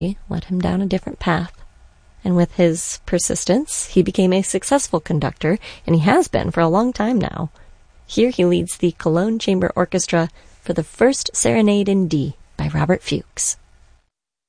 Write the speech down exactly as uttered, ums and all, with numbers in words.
led him down a different path. And with his persistence, he became a successful conductor, and he has been for a long time now. Here he leads the Cologne Chamber Orchestra for the first Serenade in D by Robert Fuchs.